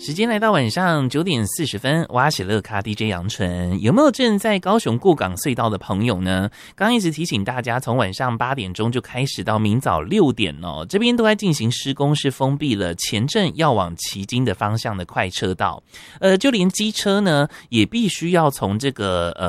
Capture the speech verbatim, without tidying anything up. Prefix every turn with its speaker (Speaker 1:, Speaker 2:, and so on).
Speaker 1: 时间来到晚上九点四十分，哇喜乐咖 D J 杨纯，有没有正在高雄过港隧道的朋友呢？刚刚一直提醒大家，从晚上八点钟就开始到明早六点哦，这边都在进行施工，是封闭了前镇要往旗津的方向的快车道，呃，就连机车呢也必须要从这个呃。